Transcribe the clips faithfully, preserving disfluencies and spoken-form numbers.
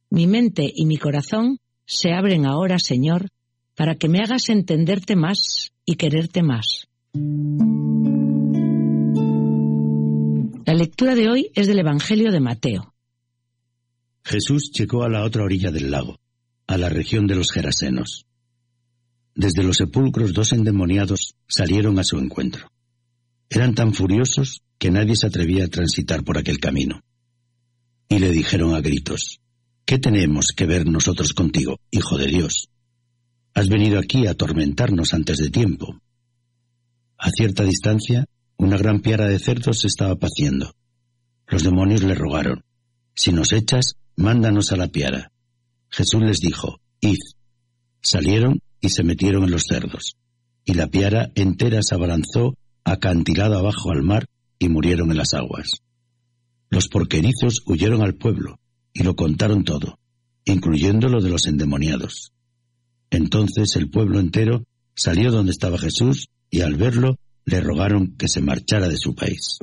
Mi mente y mi corazón se abren ahora, Señor, para que me hagas entenderte más y quererte más. La lectura de hoy es del Evangelio de Mateo. Jesús llegó a la otra orilla del lago, a la región de los Gerasenos. Desde los sepulcros dos endemoniados salieron a su encuentro. Eran tan furiosos que nadie se atrevía a transitar por aquel camino. Y le dijeron a gritos: ¿Qué tenemos que ver nosotros contigo, Hijo de Dios? Has venido aquí a atormentarnos antes de tiempo. A cierta distancia, una gran piara de cerdos se estaba paciendo. Los demonios le rogaron: Si nos echas, mándanos a la piara. Jesús les dijo: Id. Salieron y se metieron en los cerdos, y la piara entera se abalanzó acantilada abajo al mar y murieron en las aguas. Los porquerizos huyeron al pueblo y lo contaron todo, incluyendo lo de los endemoniados. Entonces el pueblo entero salió donde estaba Jesús y al verlo le rogaron que se marchara de su país.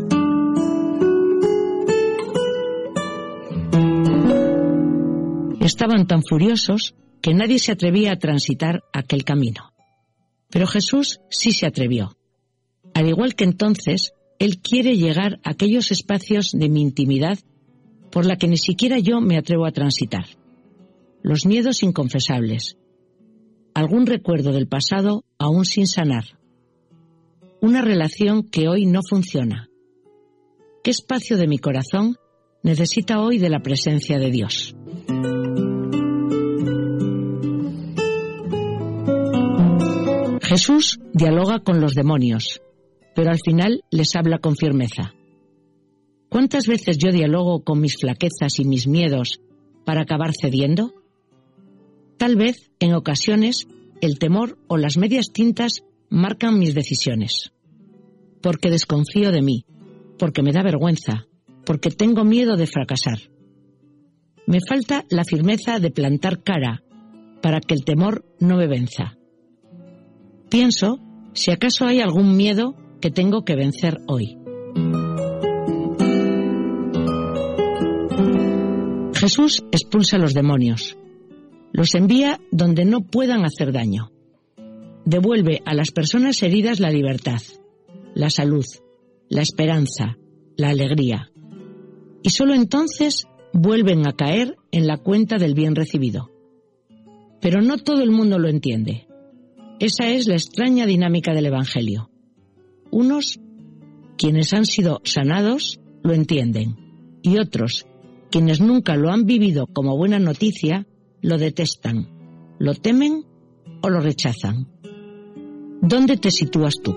Estaban tan furiosos que nadie se atrevía a transitar aquel camino. Pero Jesús sí se atrevió. Al igual que entonces, Él quiere llegar a aquellos espacios de mi intimidad por la que ni siquiera yo me atrevo a transitar. Los miedos inconfesables. Algún recuerdo del pasado aún sin sanar. Una relación que hoy no funciona. ¿Qué espacio de mi corazón necesita hoy de la presencia de Dios? Jesús dialoga con los demonios, pero al final les habla con firmeza. ¿Cuántas veces yo dialogo con mis flaquezas y mis miedos para acabar cediendo? Tal vez, en ocasiones, el temor o las medias tintas marcan mis decisiones. Porque desconfío de mí, porque me da vergüenza, porque tengo miedo de fracasar. Me falta la firmeza de plantar cara para que el temor no me venza. Pienso si acaso hay algún miedo que tengo que vencer hoy. Jesús expulsa a los demonios. Los envía donde no puedan hacer daño. Devuelve a las personas heridas la libertad, la salud, la esperanza, la alegría. Y solo entonces vuelven a caer en la cuenta del bien recibido. Pero no todo el mundo lo entiende. Esa es la extraña dinámica del Evangelio. Unos, quienes han sido sanados, lo entienden, y otros, quienes nunca lo han vivido como buena noticia, lo detestan, lo temen o lo rechazan. ¿Dónde te sitúas tú?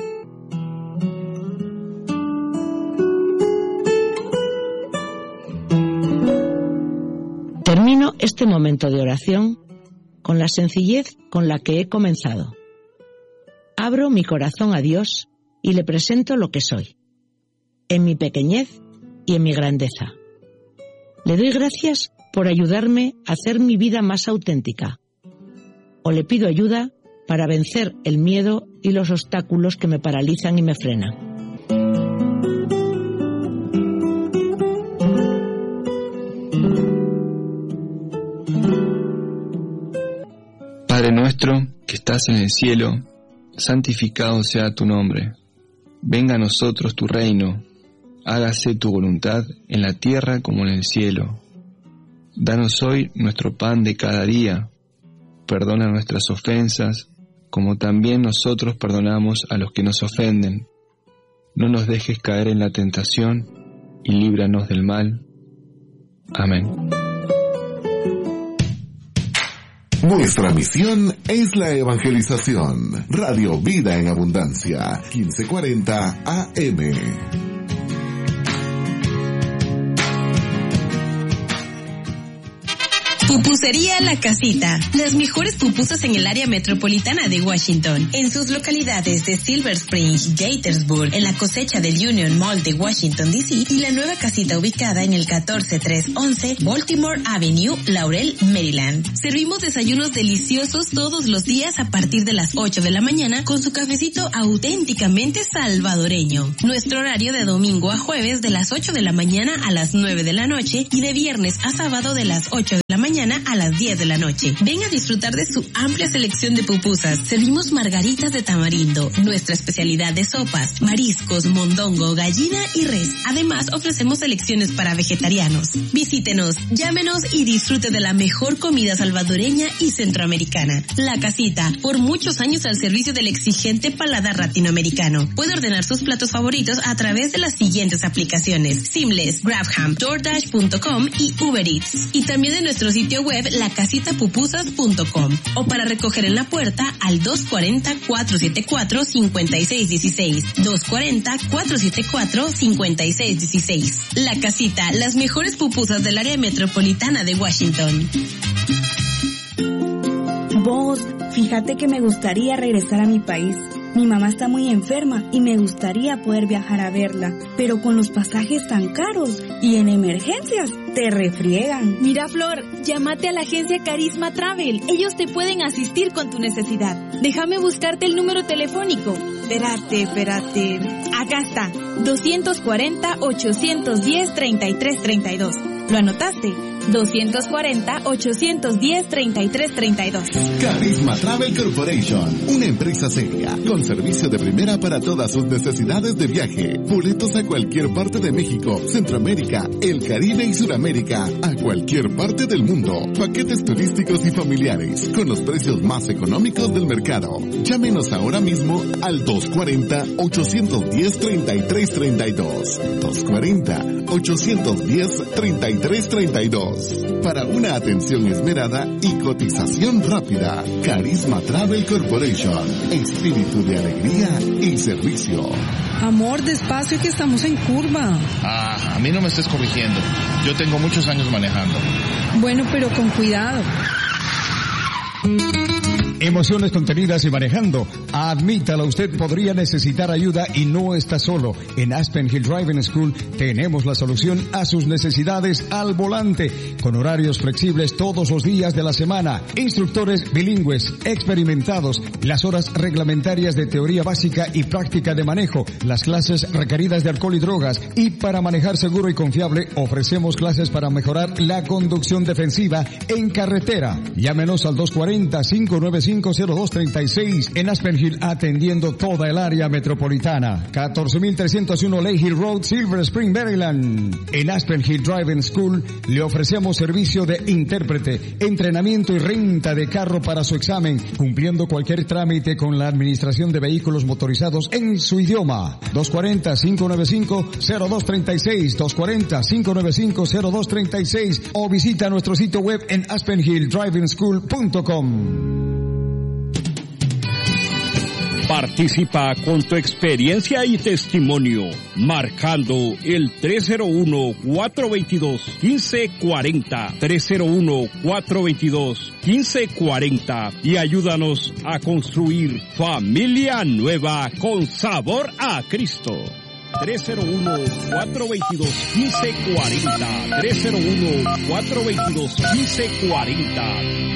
Termino este momento de oración con la sencillez con la que he comenzado. Abro mi corazón a Dios y le presento lo que soy, en mi pequeñez y en mi grandeza. Le doy gracias por ayudarme a hacer mi vida más auténtica. O le pido ayuda para vencer el miedo y los obstáculos que me paralizan y me frenan. Padre nuestro, que estás en el cielo, santificado sea tu nombre. Venga a nosotros tu reino. Hágase tu voluntad en la tierra como en el cielo. Danos hoy nuestro pan de cada día. Perdona nuestras ofensas, como también nosotros perdonamos a los que nos ofenden. No nos dejes caer en la tentación, y líbranos del mal. Amén. Nuestra misión es la evangelización. Radio Vida en Abundancia, quince cuarenta A M. Pupusería La Casita. Las mejores pupusas en el área metropolitana de Washington. En sus localidades de Silver Spring, Gaithersburg, en la cosecha del Union Mall de Washington, D C y la nueva casita ubicada en el catorce trescientos once Baltimore Avenue, Laurel, Maryland. Servimos desayunos deliciosos todos los días a partir de las ocho de la mañana con su cafecito auténticamente salvadoreño. Nuestro horario de domingo a jueves de las ocho de la mañana a las nueve de la noche y de viernes a sábado de las ocho de la mañana mañana a las diez de la noche. Ven a disfrutar de su amplia selección de pupusas. Servimos margaritas de tamarindo, nuestra especialidad de sopas, mariscos, mondongo, gallina y res. Además, ofrecemos selecciones para vegetarianos. Visítenos, llámenos y disfrute de la mejor comida salvadoreña y centroamericana. La Casita, por muchos años al servicio del exigente paladar latinoamericano. Puede ordenar sus platos favoritos a través de las siguientes aplicaciones: Seamless, GrabHam, DoorDash punto com y Uber Eats. Y también en nuestro sitio web la casita pupusas punto com. O para recoger en la puerta al dos cuatro cero, cuatro siete cuatro, cinco seis uno seis. dos cuatro cero, cuatro siete cuatro, cinco seis uno seis. La Casita, las mejores pupusas del área metropolitana de Washington. Vos, fíjate que me gustaría regresar a mi país. Mi mamá está muy enferma y me gustaría poder viajar a verla, pero con los pasajes tan caros y en emergencias te refriegan. Mira, Flor, llámate a la agencia Carisma Travel. Ellos te pueden asistir con tu necesidad. Déjame buscarte el número telefónico. Espérate, espérate. Acá está. dos cuatro cero, ocho uno cero, tres tres tres dos. ¿Lo anotaste? dos cuatro cero, ocho uno cero, tres tres tres dos. Carisma Travel Corporation, una empresa seria, con servicio de primera para todas sus necesidades de viaje. Boletos a cualquier parte de México, Centroamérica, el Caribe y Sudamérica, a cualquier parte del mundo. Paquetes turísticos y familiares, con los precios más económicos del mercado. Llámenos ahora mismo al dos cuatro cero, ocho uno cero, tres tres tres dos. dos cuatro cero, ocho uno cero, tres tres tres dos. Para una atención esmerada y cotización rápida. Carisma Travel Corporation. Espíritu de alegría y servicio. Amor, despacio que estamos en curva. Ah, a mí no me estés corrigiendo. Yo tengo muchos años manejando. Bueno, pero con cuidado. Emociones contenidas y manejando. Admítalo, usted podría necesitar ayuda y no está solo. En Aspen Hill Driving School tenemos la solución a sus necesidades al volante, con horarios flexibles todos los días de la semana, instructores bilingües, experimentados, las horas reglamentarias de teoría básica y práctica de manejo, las clases requeridas de alcohol y drogas, y para manejar seguro y confiable ofrecemos clases para mejorar la conducción defensiva en carretera. Llámenos al dos cuatro cero, cinco nueve cinco, cero dos tres seis en Aspen Hill, atendiendo toda el área metropolitana. catorce mil trescientos uno Lake Hill Road, Silver Spring, Maryland. En Aspen Hill Driving School le ofrecemos servicio de intérprete, entrenamiento y renta de carro para su examen, cumpliendo cualquier trámite con la administración de vehículos motorizados en su idioma. dos cuatro cero, cinco nueve cinco, cero dos tres seis, dos cuatro cero, cinco nueve cinco, cero dos tres seis o visita nuestro sitio web en aspen hill driving school punto com. Participa con tu experiencia y testimonio, marcando el tres cero uno, cuatro dos dos, uno cinco cuatro cero, tres cero uno, cuatro dos dos, uno cinco cuatro cero, y ayúdanos a construir familia nueva con sabor a Cristo. tres cero uno, cuatro dos dos, uno cinco cuatro cero, tres cero uno, cuatro dos dos, uno cinco cuatro cero.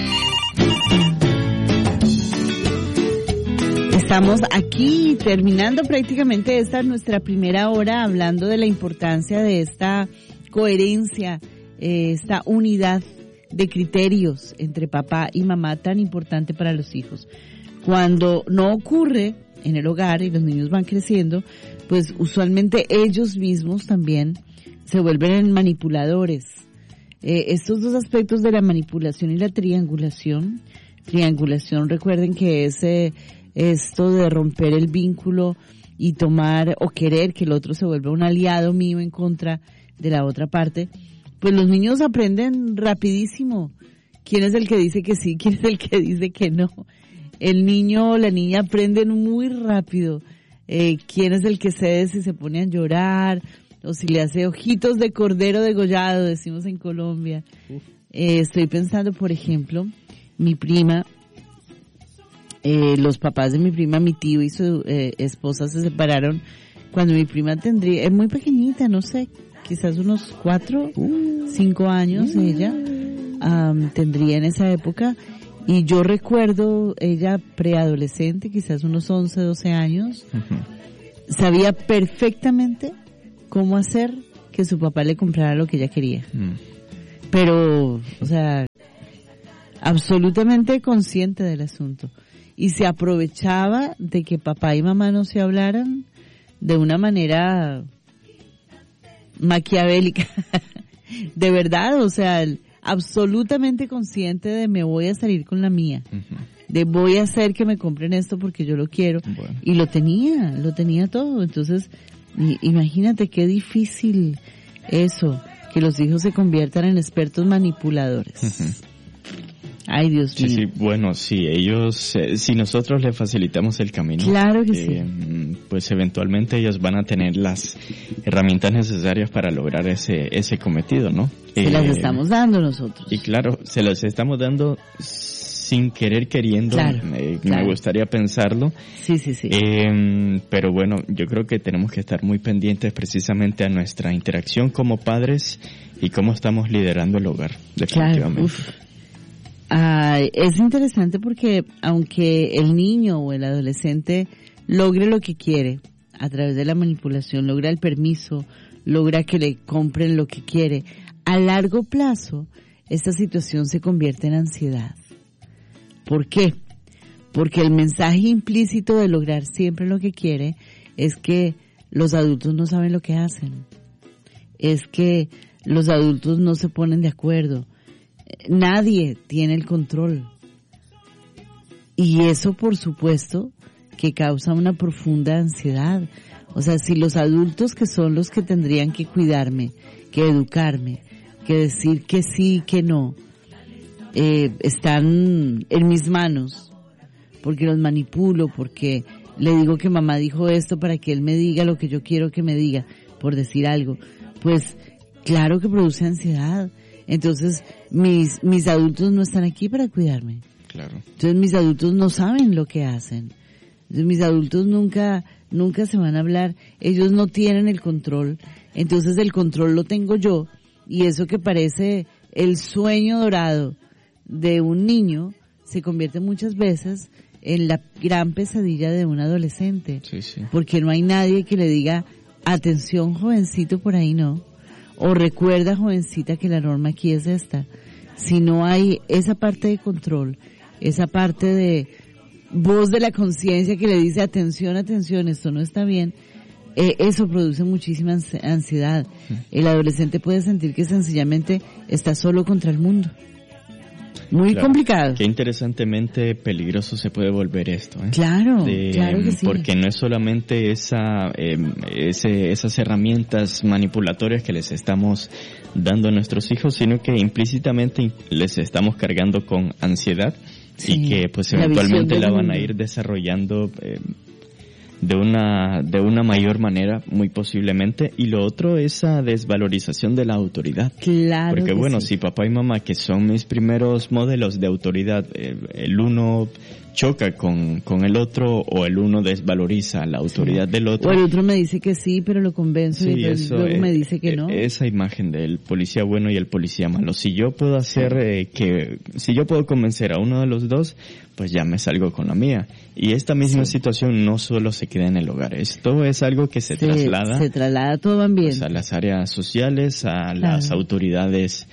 Estamos aquí terminando prácticamente esta nuestra primera hora hablando de la importancia de esta coherencia, eh, esta unidad de criterios entre papá y mamá tan importante para los hijos. Cuando no ocurre en el hogar y los niños van creciendo, pues usualmente ellos mismos también se vuelven manipuladores. Eh, estos dos aspectos de la manipulación y la triangulación, triangulación recuerden que es eh, esto de romper el vínculo y tomar o querer que el otro se vuelva un aliado mío en contra de la otra parte, pues los niños aprenden rapidísimo quién es el que dice que sí, quién es el que dice que no. El niño o la niña aprenden muy rápido eh, quién es el que cede si se pone a llorar o si le hace ojitos de cordero degollado, decimos en Colombia. Eh, estoy pensando, por ejemplo, mi prima, Eh, los papás de mi prima, mi tío y su eh, esposa se separaron cuando mi prima tendría, es muy pequeñita, no sé, quizás unos cuatro, uh, cinco años uh, ella um, tendría en esa época, y yo recuerdo ella preadolescente, quizás unos once, doce años, uh-huh. Sabía perfectamente cómo hacer que su papá le comprara lo que ella quería. Uh. Pero, o sea, absolutamente consciente del asunto. Y se aprovechaba de que papá y mamá no se hablaran de una manera maquiavélica. De verdad, o sea, absolutamente consciente de me voy a salir con la mía. Uh-huh. De voy a hacer que me compren esto porque yo lo quiero. Bueno. Y lo tenía, lo tenía todo. Entonces, imagínate qué difícil eso, que los hijos se conviertan en expertos manipuladores. Uh-huh. Ay, Dios sí, mío. Sí, bueno, sí, ellos, eh, si nosotros les facilitamos el camino, claro que eh, sí. Pues eventualmente ellos van a tener las herramientas necesarias para lograr ese ese cometido, ¿no? Se eh, las estamos dando nosotros. Y claro, se las estamos dando sin querer queriendo, claro, eh, claro. Me gustaría pensarlo. Sí, sí, sí. Eh, pero bueno, yo creo que tenemos que estar muy pendientes precisamente a nuestra interacción como padres y cómo estamos liderando el hogar, definitivamente. Claro, uf. Ah, es interesante porque aunque el niño o el adolescente logre lo que quiere a través de la manipulación, logra el permiso, logra que le compren lo que quiere, a largo plazo esta situación se convierte en ansiedad. ¿Por qué? Porque el mensaje implícito de lograr siempre lo que quiere es que los adultos no saben lo que hacen, es que los adultos no se ponen de acuerdo. Nadie tiene el control. Y eso, por supuesto, que causa una profunda ansiedad. O sea, si los adultos, que son los que tendrían que cuidarme, que educarme, que decir que sí, que no, eh, están en mis manos, porque los manipulo, porque le digo que mamá dijo esto para que él me diga lo que yo quiero que me diga, por decir algo, pues claro que produce ansiedad. Entonces, mis mis adultos no están aquí para cuidarme. Claro. Entonces, mis adultos no saben lo que hacen. Entonces, mis adultos nunca nunca se van a hablar. Ellos no tienen el control. Entonces, el control lo tengo yo. Y eso que parece el sueño dorado de un niño se convierte muchas veces en la gran pesadilla de un adolescente. Sí, sí. Porque no hay nadie que le diga, atención, jovencito, por ahí no. O recuerda, jovencita, que la norma aquí es esta. Si no hay esa parte de control, esa parte de voz de la conciencia que le dice atención, atención, esto no está bien, eh, eso produce muchísima ansiedad. El adolescente puede sentir que sencillamente está solo contra el mundo. Muy claro, complicado. Qué interesantemente peligroso se puede volver esto, ¿eh? Claro, de, claro que sí. Porque no es solamente esa, eh, ese, esas herramientas manipulatorias que les estamos dando a nuestros hijos, sino que implícitamente les estamos cargando con ansiedad, sí, y que pues eventualmente la, la van a ir desarrollando eh, de una de una mayor manera, muy posiblemente. Y lo otro es esa desvalorización de la autoridad. Claro. Porque bueno, sí. si papá y mamá, que son mis primeros modelos de autoridad, eh, el uno choca con, con el otro, o el uno desvaloriza la autoridad sí. del otro. O el otro me dice que sí, pero lo convenzo, sí, y eso, luego eh, me dice que no. Esa imagen del policía bueno y el policía malo. Si yo puedo hacer eh, que, si yo puedo convencer a uno de los dos, pues ya me salgo con la mía. Y esta misma sí. situación no solo se queda en el hogar. Esto es algo que se, se traslada. Se traslada a todo ambiente. Pues a las áreas sociales, a claro. las autoridades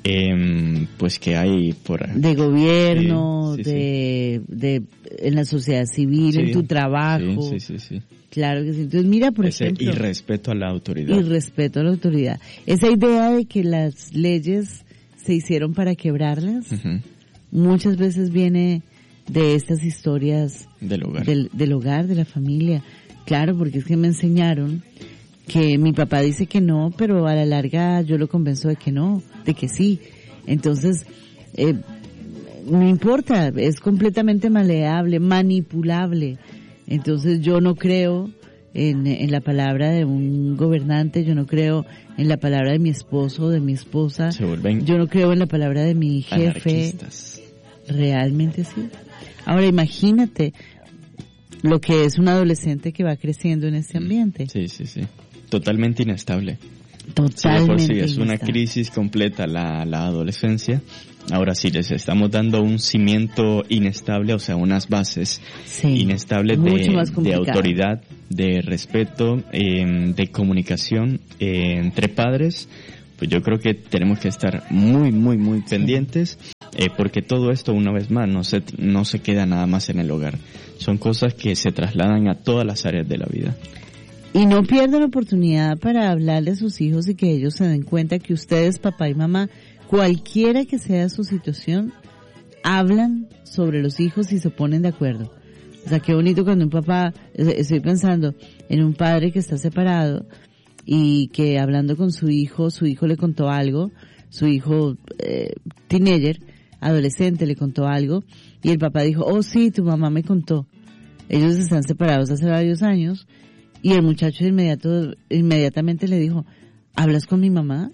Eh, pues que hay por de gobierno, sí, sí, de, sí. de en la sociedad civil, sí, en tu trabajo. Sí, sí, sí, sí. Claro que sí. Entonces mira, por Ese ejemplo, irrespeto a la autoridad. Irrespeto a la autoridad. Esa idea de que las leyes se hicieron para quebrarlas, uh-huh. muchas veces viene de estas historias del hogar. Del, del hogar, de la familia. Claro, porque es que me enseñaron que mi papá dice que no, pero a la larga yo lo convenzo de que no, de que sí. Entonces, eh, no importa, es completamente maleable, manipulable. Entonces yo no creo en, en la palabra de un gobernante, yo no creo en la palabra de mi esposo, de mi esposa, se vuelven yo no creo en la palabra de mi jefe. Anarquistas. Realmente sí. Ahora imagínate lo que es un adolescente que va creciendo en este ambiente. Sí, sí, sí. Totalmente inestable. Totalmente sí, sí, es inestable. una crisis completa la, la adolescencia. Ahora sí, les estamos dando un cimiento inestable, o sea, unas bases sí, inestables de, de autoridad, de respeto, eh, de comunicación eh, entre padres. Pues yo creo que tenemos que estar muy, muy, muy pendientes. Eh, porque todo esto, una vez más, no se, no se queda nada más en el hogar. Son cosas que se trasladan a todas las áreas de la vida. Y no pierdan la oportunidad para hablarle a sus hijos y que ellos se den cuenta que ustedes, papá y mamá, cualquiera que sea su situación, hablan sobre los hijos y se ponen de acuerdo. O sea, qué bonito cuando un papá, estoy pensando en un padre que está separado y que hablando con su hijo, su hijo le contó algo, su hijo eh, teenager, adolescente, le contó algo y el papá dijo, oh sí, tu mamá me contó. Ellos están separados hace varios años y el muchacho de inmediato, inmediatamente le dijo, ¿hablas con mi mamá?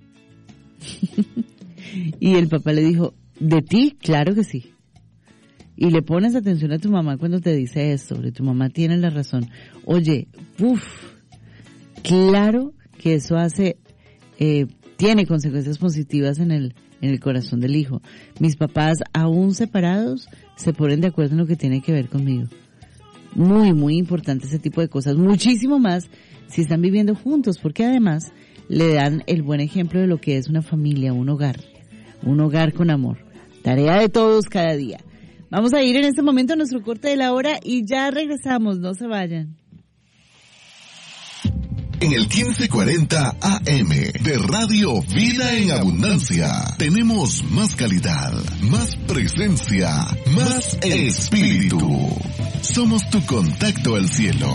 Y el papá le dijo, ¿de ti? Claro que sí. Y le pones atención a tu mamá cuando te dice esto, sobre tu mamá tiene la razón. Oye, uff, claro que eso hace, eh, tiene consecuencias positivas en el, en el corazón del hijo. Mis papás, aún separados, se ponen de acuerdo en lo que tiene que ver conmigo. Muy, muy importante ese tipo de cosas. Muchísimo más si están viviendo juntos, porque además le dan el buen ejemplo de lo que es una familia, un hogar. Un hogar con amor. Tarea de todos cada día. Vamos a ir en este momento a nuestro corte de la hora y ya regresamos, no se vayan. En el quince cuarenta A M de Radio Vida en Abundancia tenemos más calidad, más presencia, más espíritu. Somos tu contacto al cielo.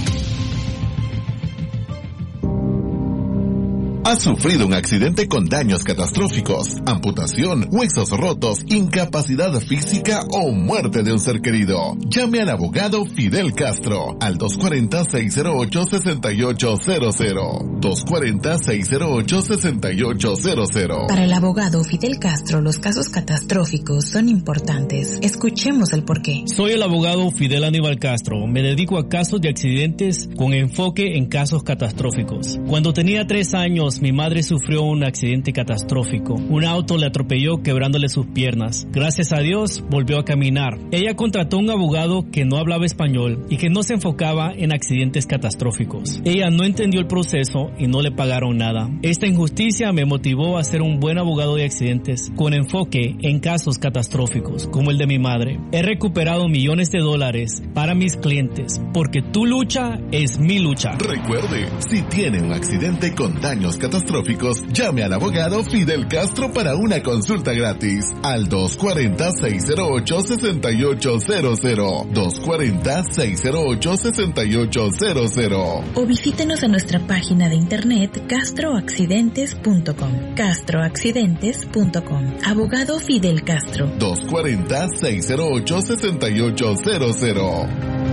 ¿Has sufrido un accidente con daños catastróficos, amputación, huesos rotos, incapacidad física o muerte de un ser querido? Llame al abogado Fidel Castro al dos cuatro cero, seis cero ocho, seis ocho cero cero. dos cuatro cero, seis cero ocho, seis ocho cero cero. Para el abogado Fidel Castro, los casos catastróficos son importantes. Escuchemos el porqué. Soy el abogado Fidel Aníbal Castro. Me dedico a casos de accidentes con enfoque en casos catastróficos. Cuando tenía tres años, mi madre sufrió un accidente catastrófico. Un auto le atropelló quebrándole sus piernas. Gracias a Dios, volvió a caminar. Ella contrató un abogado que no hablaba español y que no se enfocaba en accidentes catastróficos. Ella no entendió el proceso y no le pagaron nada. Esta injusticia me motivó a ser un buen abogado de accidentes con enfoque en casos catastróficos, como el de mi madre. He recuperado millones de dólares para mis clientes, porque tu lucha es mi lucha. Recuerde, si tiene un accidente con daños catastróficos, llame al abogado Fidel Castro para una consulta gratis al dos cuatro cero, seis cero ocho, seis ocho cero cero. dos cuatro cero, seis cero ocho, seis ocho cero cero. O visítenos en nuestra página de internet castro accidentes punto com. castro accidentes punto com. Abogado Fidel Castro. dos cuatro cero, seis cero ocho, seis ocho cero cero.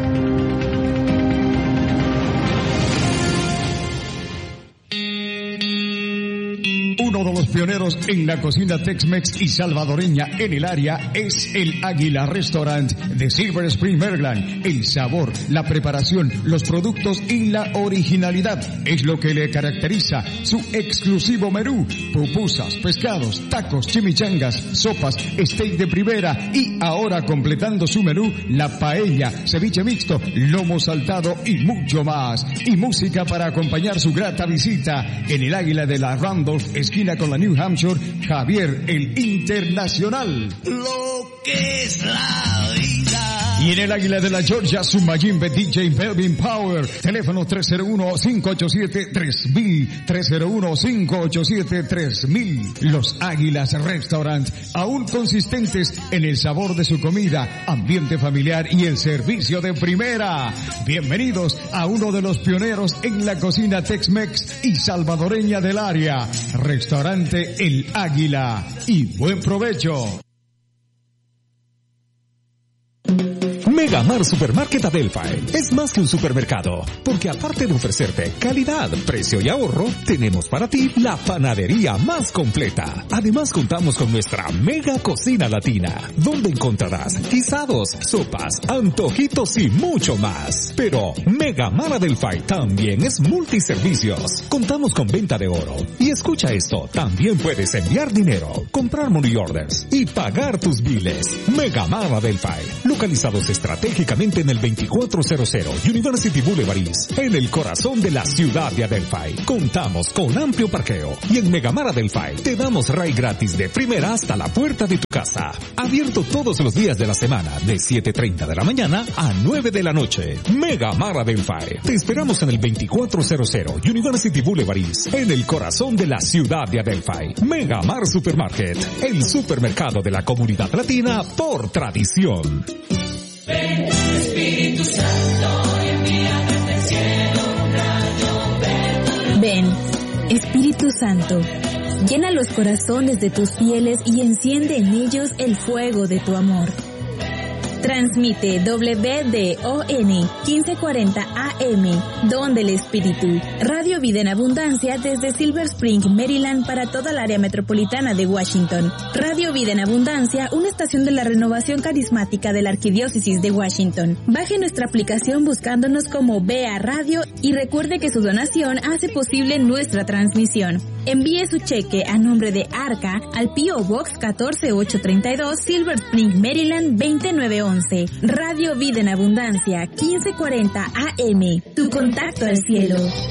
Uno de los pioneros en la cocina Tex-Mex y salvadoreña en el área es el Águila Restaurant de Silver Spring, Maryland. El sabor, la preparación, los productos y la originalidad es lo que le caracteriza su exclusivo menú. Pupusas, pescados, tacos, chimichangas, sopas, steak de primera y ahora completando su menú, la paella, ceviche mixto, lomo saltado y mucho más. Y música para acompañar su grata visita en el Águila de la Randolph, esquina con la New Hampshire, Javier el Internacional. Lo que es la vida. Y en el Águila de la Georgia, su Mayimbe D J Melvin Power. Teléfono tres cero uno, cinco ocho siete, tres mil. tres cero uno, cinco ocho siete, tres mil. Los Águilas Restaurant, aún consistentes en el sabor de su comida, ambiente familiar y el servicio de primera. Bienvenidos a uno de los pioneros en la cocina Tex-Mex y salvadoreña del área. Restaurante El Águila. Y buen provecho. Megamar Supermarket Adelphi es más que un supermercado, porque aparte de ofrecerte calidad, precio y ahorro, tenemos para ti la panadería más completa. Además contamos con nuestra mega cocina latina, donde encontrarás guisados, sopas, antojitos y mucho más. Pero Megamar Adelphi también es multiservicios. Contamos con venta de oro. Y escucha esto, también puedes enviar dinero, comprar money orders y pagar tus biles. Megamar Adelphi, localizados estratégicamente estratégicamente en el veinticuatrocientos University Boulevard East, en el corazón de la ciudad de Adelphi. Contamos con amplio parqueo y en Megamar Adelphi te damos ride gratis de primera hasta la puerta de tu casa. Abierto todos los días de la semana de siete y media de la mañana a nueve de la noche. Megamar Adelphi. Te esperamos en el veinticuatrocientos University Boulevard East, en el corazón de la ciudad de Adelphi. Megamar Supermarket, el supermercado de la comunidad latina por tradición. Ven, Espíritu Santo, y envíame del cielo un rayo verde. Ven, Espíritu Santo, llena los corazones de tus fieles y enciende en ellos el fuego de tu amor. Transmite W D O N quince cuarenta A M, Don del Espíritu, Radio Vida en Abundancia desde Silver Spring, Maryland para toda el área metropolitana de Washington. Radio Vida en Abundancia, una estación de la renovación carismática de la Arquidiócesis de Washington. Baje nuestra aplicación buscándonos como B A Radio y recuerde que su donación hace posible nuestra transmisión. Envíe su cheque a nombre de Arca al P O Box catorce ochocientos treinta y dos, Silver Spring, Maryland veinte mil novecientos once. Radio Vida en Abundancia, quince cuarenta A M. Tu contacto al cielo.